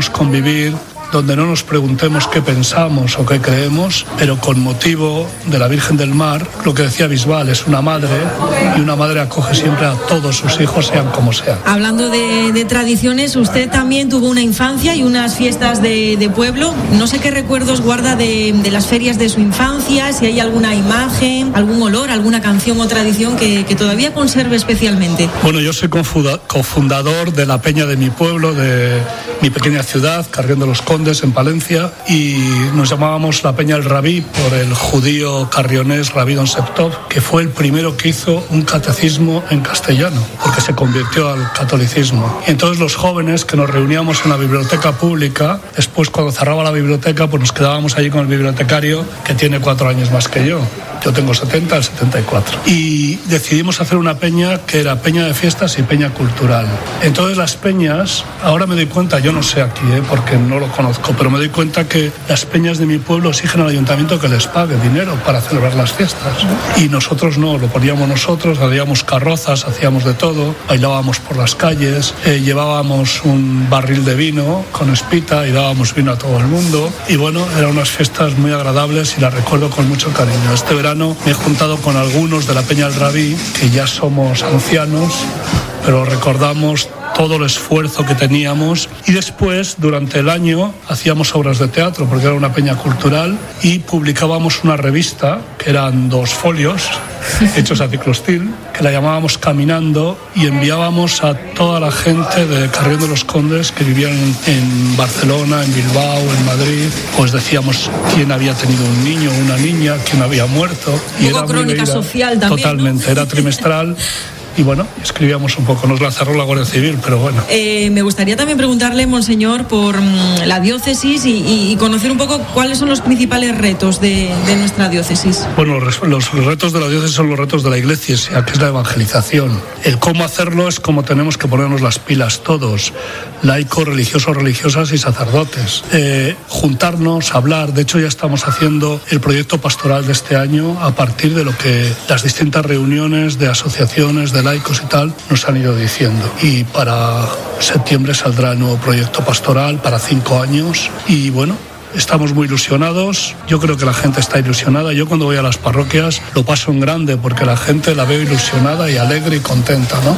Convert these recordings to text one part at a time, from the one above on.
podamos convivir, donde no nos preguntemos qué pensamos o qué creemos, pero con motivo de la Virgen del Mar, lo que decía Bisbal, es una madre, y una madre acoge siempre a todos sus hijos, sean como sean. Hablando de tradiciones, usted también tuvo una infancia y unas fiestas de pueblo. No sé qué recuerdos guarda de las ferias de su infancia, si hay alguna imagen, algún olor, alguna canción o tradición que todavía conserve especialmente. Bueno, yo soy cofundador de la peña de mi pueblo, de mi pequeña ciudad, Carrión de los Condes, en Palencia, y nos llamábamos la Peña El Rabí por el judío carrionés Rabí Don Septov, que fue el primero que hizo un catecismo en castellano, porque se convirtió al catolicismo. Y entonces los jóvenes que nos reuníamos en la biblioteca pública, después cuando cerraba la biblioteca, pues nos quedábamos allí con el bibliotecario, que tiene 4 años más que yo. Yo tengo 70, el 74. Y decidimos hacer una peña que era peña de fiestas y peña cultural. Entonces las peñas, ahora me doy cuenta, yo no sé aquí, porque no lo conozco, pero me doy cuenta que las peñas de mi pueblo exigen al ayuntamiento que les pague dinero para celebrar las fiestas. Y nosotros no, lo poníamos nosotros, hacíamos carrozas, hacíamos de todo, bailábamos por las calles, llevábamos un barril de vino con espita y dábamos vino a todo el mundo. Y bueno, eran unas fiestas muy agradables y las recuerdo con mucho cariño. Este verano me he juntado con algunos de la Peña El Rabí, que ya somos ancianos, pero recordamos todo el esfuerzo que teníamos, y después durante el año hacíamos obras de teatro porque era una peña cultural, y publicábamos una revista que eran 2 folios hechos a ciclostil, que la llamábamos Caminando, y enviábamos a toda la gente de Carrión de los Condes que vivían en Barcelona, en Bilbao, en Madrid. Pues decíamos quién había tenido un niño o una niña, quién había muerto. Y era crónica social también. Totalmente, ¿no? Era trimestral. Y bueno, escribíamos un poco, nos la cerró la Guardia Civil, pero bueno. Me gustaría también preguntarle, monseñor, por la diócesis y conocer un poco cuáles son los principales retos de nuestra diócesis. Bueno, los retos de la diócesis son los retos de la Iglesia, que es la evangelización. El cómo hacerlo es cómo tenemos que ponernos las pilas todos, laicos, religiosos, religiosas y sacerdotes. Juntarnos, hablar, de hecho ya estamos haciendo el proyecto pastoral de este año a partir de lo que las distintas reuniones de asociaciones, de laicos y tal, nos han ido diciendo. Y para septiembre saldrá el nuevo proyecto pastoral para 5 años. Y bueno, estamos muy ilusionados. Yo creo que la gente está ilusionada. Yo cuando voy a las parroquias lo paso en grande porque la gente la veo ilusionada y alegre y contenta, ¿no?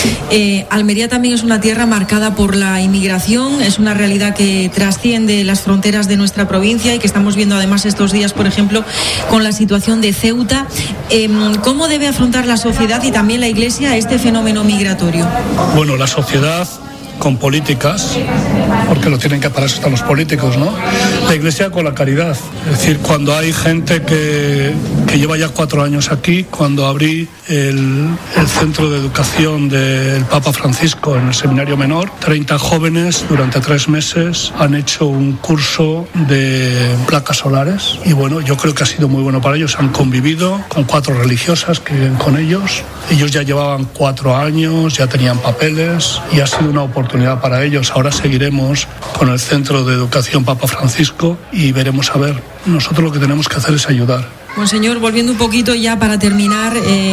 Almería también es una tierra marcada por la inmigración. Es una realidad que trasciende las fronteras de nuestra provincia y que estamos viendo además estos días, por ejemplo, con la situación de Ceuta. ¿Cómo debe afrontar la sociedad y también la Iglesia este fenómeno migratorio? Bueno, la sociedad con políticas, porque lo tienen que, para eso están los políticos, ¿no? La Iglesia con la caridad. Es decir, cuando hay gente que lleva ya 4 años aquí, cuando abrí el centro de educación del Papa Francisco en el Seminario Menor, 30 jóvenes durante 3 meses han hecho un curso de placas solares y bueno, yo creo que ha sido muy bueno para ellos. Han convivido con 4 religiosas que viven con ellos. Ellos ya llevaban 4 años, ya tenían papeles y ha sido una oportunidad para ellos. Ahora seguiremos con el Centro de Educación Papa Francisco y veremos a ver. Nosotros lo que tenemos que hacer es ayudar. Monseñor, volviendo un poquito ya para terminar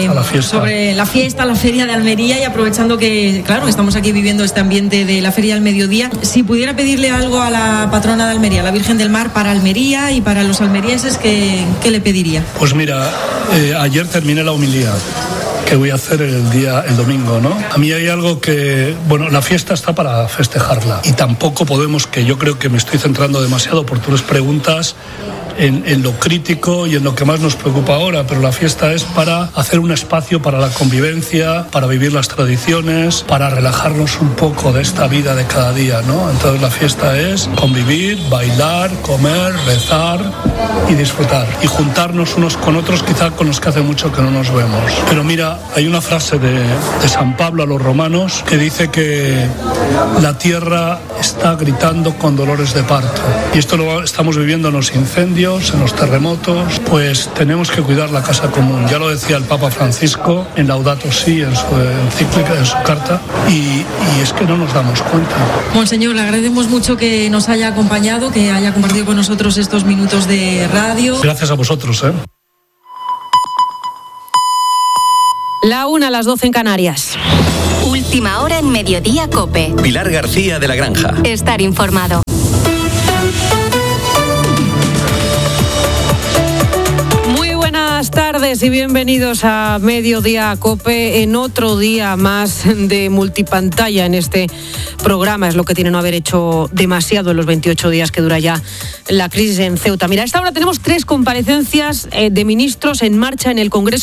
sobre la fiesta, la Feria de Almería, y aprovechando que, claro, estamos aquí viviendo este ambiente de la Feria al mediodía, si pudiera pedirle algo a la patrona de Almería, la Virgen del Mar, para Almería y para los almerienses, ¿qué le pediría? Pues mira, ayer terminé la homilía que voy a hacer el domingo, ¿no? A mí hay algo que, bueno, la fiesta está para festejarla y tampoco podemos, que yo creo que me estoy centrando demasiado por tus preguntas, en lo crítico y en lo que más nos preocupa ahora, pero la fiesta es para hacer un espacio para la convivencia, para vivir las tradiciones, para relajarnos un poco de esta vida de cada día, ¿no? Entonces la fiesta es convivir, bailar, comer, rezar y disfrutar y juntarnos unos con otros, quizá con los que hace mucho que no nos vemos. Pero mira, hay una frase de San Pablo a los romanos que dice que la tierra está gritando con dolores de parto, y esto lo estamos viviendo en los incendios, en los terremotos. Pues tenemos que cuidar la casa común. Ya lo decía el Papa Francisco en Laudato Si, en su encíclica, en su carta, y es que no nos damos cuenta. Monseñor, le agradecemos mucho que nos haya acompañado, que haya compartido con nosotros estos minutos de radio. Gracias a vosotros, La 1:00, las 12 en Canarias. Última hora en Mediodía COPE. Pilar García de la Granja. Estar informado. Buenas tardes y bienvenidos a Mediodía COPE, en otro día más de multipantalla en este programa. Es lo que tiene no haber hecho demasiado en los 28 días que dura ya la crisis en Ceuta. Mira, a esta hora tenemos 3 comparecencias de ministros en marcha en el Congreso